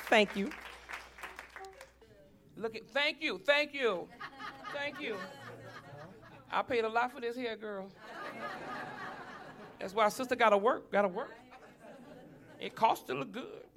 Thank you. Thank you. I paid a lot for this hair, girl. That's why sister gotta work. It costs to look good.